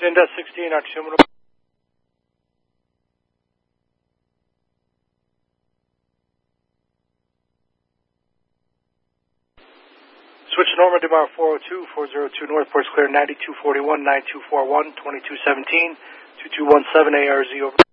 Cinda 16, altimeter. Switch Norma, Demar 402, 402 North, ports clear 9241, 9241, 2217, 2217 ARZ over.